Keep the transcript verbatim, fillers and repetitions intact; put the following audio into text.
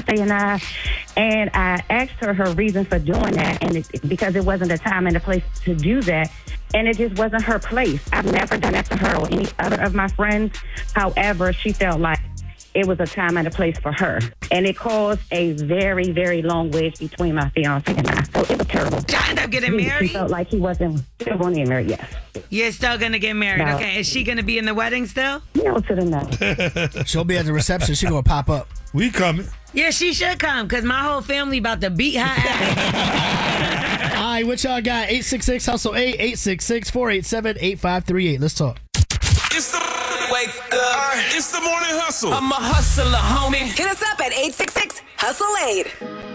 and I. And I asked her her reason for doing that, and it, because it wasn't a time and a place to do that, and it just wasn't her place. I've never done that to her or any other of my friends. However, she felt like it was a time and a place for her, and it caused a very, very long wedge between my fiance and I. So it was terrible. Did y'all end up getting He, married? he felt like he wasn't still going to get married. Yes. You're still gonna get married, No. okay? Is she gonna be in the wedding still? No to the no. She'll be at the reception. She's going to pop up. We coming. Yeah, she should come, because my whole family about to beat her ass. All right, what y'all got? eight six six hustle eight, eight six six, four eight seven, eight five three eight. Let's talk. It's the wake up. It's the morning hustle. I'm a hustler, homie. Hit us up at eight six six hustle eight.